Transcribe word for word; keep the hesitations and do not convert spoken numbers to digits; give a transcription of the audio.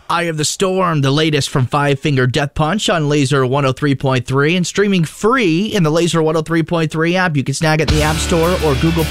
Eye of the Storm, the latest from Five Finger Death Punch on Laser one oh three point three and streaming free in the Laser one oh three point three app. You can snag it in the App Store or Google